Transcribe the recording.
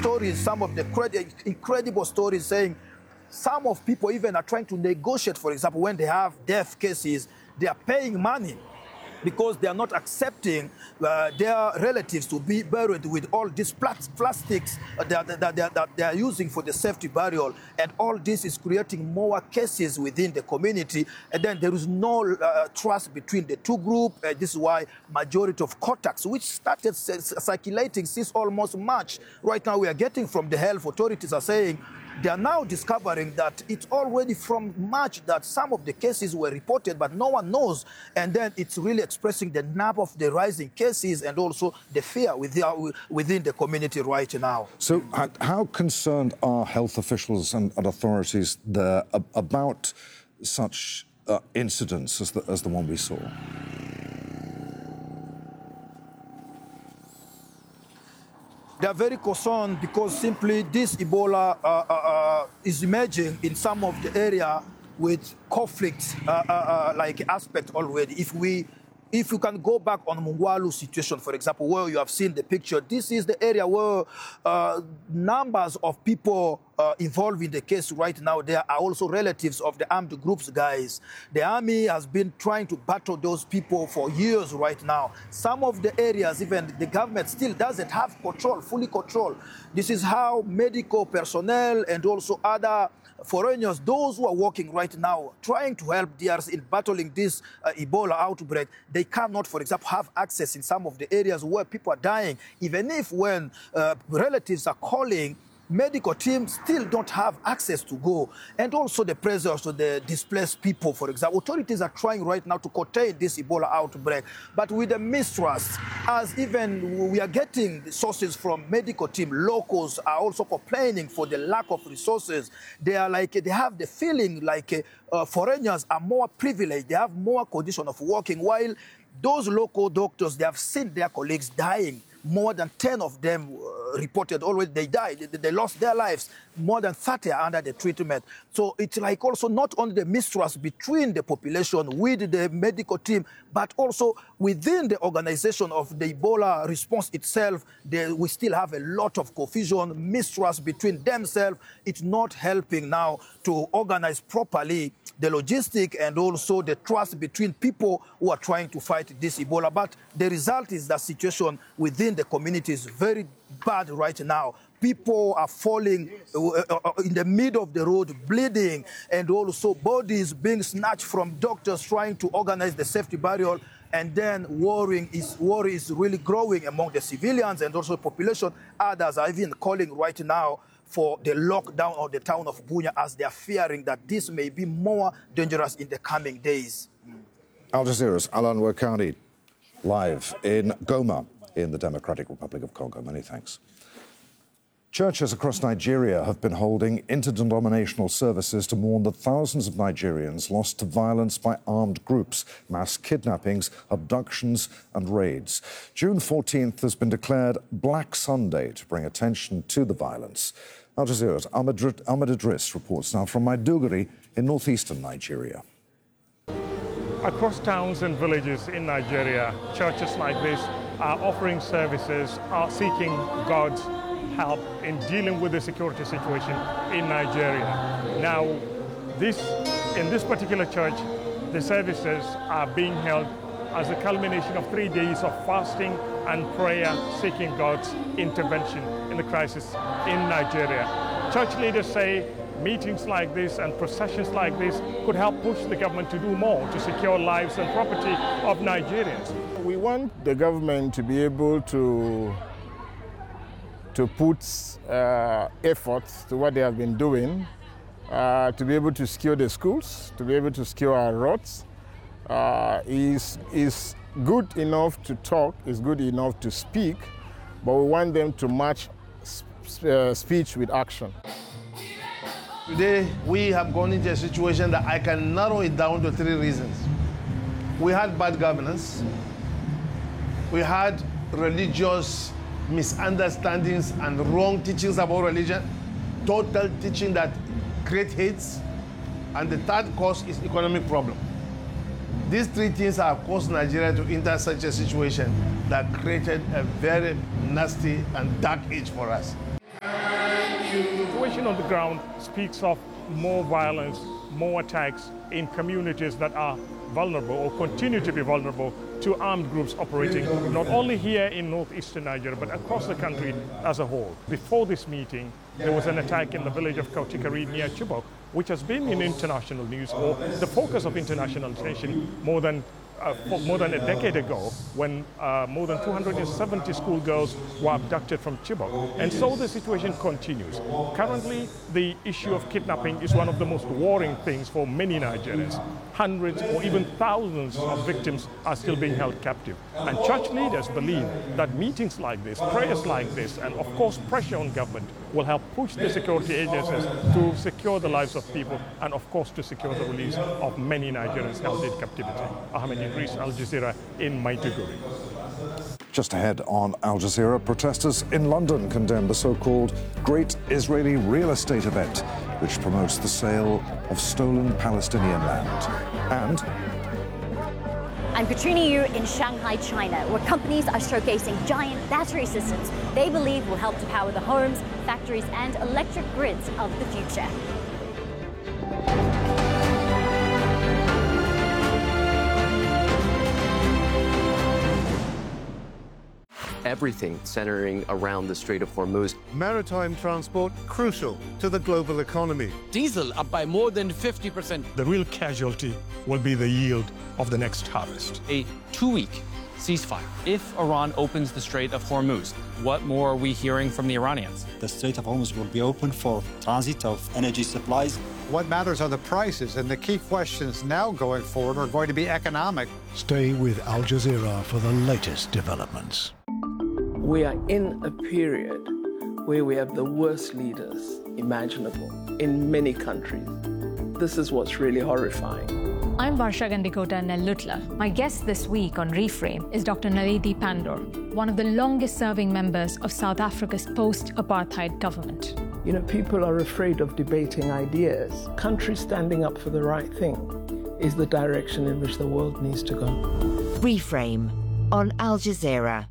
stories, some of the incredible stories saying some of people even are trying to negotiate, for example, when they have death cases, they are paying money because they are not accepting their relatives to be buried with all these plastics that they are using for the safety burial. And all this is creating more cases within the community. And then there is no trust between the two groups. This is why majority of contacts, which started circulating since almost March, right now we are getting from the health authorities are saying they are now discovering that it's already from March that some of the cases were reported, but no one knows. And then it's really expressing the number of the rising cases and also the fear within the community right now. So how concerned are health officials and authorities there about such incidents as the one we saw? They are very concerned because simply this Ebola is emerging in some of the area with conflict like aspect already. If you can go back on Mungwalu situation, for example, where you have seen the picture, this is the area where numbers of people involved in the case right now, there are also relatives of the armed groups, guys. The army has been trying to battle those people for years right now. Some of the areas, even the government still doesn't have control, fully control. This is how medical personnel and also other foreigners, those who are working right now, trying to help DRC in battling this Ebola outbreak, they cannot, for example, have access in some of the areas where people are dying. Even if when relatives are calling, medical teams still don't have access to go. And also the presence of the displaced people, for example. Authorities are trying right now to contain this Ebola outbreak, but with the mistrust, as even we are getting sources from medical team, locals are also complaining for the lack of resources. They are like, they have the feeling like foreigners are more privileged, they have more condition of working, while those local doctors, they have seen their colleagues dying. More than 10 of them reported already they died. They lost their lives. More than 30 are under the treatment. So it's like also not only the mistrust between the population with the medical team, but also within the organization of the Ebola response itself, we still have a lot of confusion, mistrust between themselves. It's not helping now to organize properly the logistic and also the trust between people who are trying to fight this Ebola. But the result is that situation within the community is very bad right now. People are falling in the middle of the road, bleeding, and also bodies being snatched from doctors trying to organize the safety burial. And then worry is really growing among the civilians and also the population. Others are even calling right now for the lockdown of the town of Bunia, as they are fearing that this may be more dangerous in the coming days. Al Jazeera's Alan Wakani, live in Goma in the Democratic Republic of Congo. Many thanks. Churches across Nigeria have been holding interdenominational services to mourn the thousands of Nigerians lost to violence by armed groups, mass kidnappings, abductions and raids. June 14th has been declared Black Sunday to bring attention to the violence. Al Jazeera's Ahmed Idris reports now from Maiduguri in northeastern Nigeria. Across towns and villages in Nigeria, churches like this are offering services, are seeking God's help in dealing with the security situation in Nigeria. Now, in this particular church, the services are being held as a culmination of 3 days of fasting and prayer, seeking God's intervention in the crisis in Nigeria. Church leaders say meetings like this and processions like this could help push the government to do more to secure lives and property of Nigerians. We want the government to be able to put efforts to what they have been doing, to be able to secure the schools, to be able to secure our roads. Is good enough to talk, is good enough to speak, but we want them to match speech with action. Today, we have gone into a situation that I can narrow it down to 3 reasons. We had bad governance, we had religious misunderstandings and wrong teachings about religion, total teaching that create hates, and the third cause is economic problem. These 3 things have caused Nigeria to enter such a situation that created a very nasty and dark age for us. situation on the ground speaks of more violence, more attacks in communities that are vulnerable or continue to be vulnerable to armed groups operating not only here in northeastern Nigeria but across the country as a whole. Before this meeting, there was an attack in the village of Kautikari near Chibok, which has been in international news or the focus of international attention more than a decade ago, when more than 270 schoolgirls were abducted from Chibok. And so the situation continues. Currently, the issue of kidnapping is one of the most worrying things for many Nigerians. Hundreds or even thousands of victims are still being held captive. And church leaders believe that meetings like this, prayers like this, and of course pressure on government will help push the security agencies to secure the lives of people and of course to secure the release of many Nigerians held in captivity. Ahmed Idris, Al Jazeera in Maiduguri. Just ahead on Al Jazeera, protesters in London condemn the so-called Great Israeli Real Estate Event, which promotes the sale of stolen Palestinian land. And I'm Katrina Yu in Shanghai, China, where companies are showcasing giant battery systems they believe will help to power the homes, factories, and electric grids of the future. Everything centering around the Strait of Hormuz. Maritime transport crucial to the global economy. Diesel up by more than 50%. The real casualty will be the yield of the next harvest. A 2-week ceasefire. If Iran opens the Strait of Hormuz, what more are we hearing from the Iranians? The Strait of Hormuz will be open for transit of energy supplies. What matters are the prices, and the key questions now going forward are going to be economic. Stay with Al Jazeera for the latest developments. We are in a period where we have the worst leaders imaginable in many countries. This is what's really horrifying. I'm Varsha Gandikota Nellutla. My guest this week on Reframe is Dr. Naledi Pandor, one of the longest-serving members of South Africa's post-apartheid government. You know, people are afraid of debating ideas. Countries standing up for the right thing is the direction in which the world needs to go. Reframe on Al Jazeera.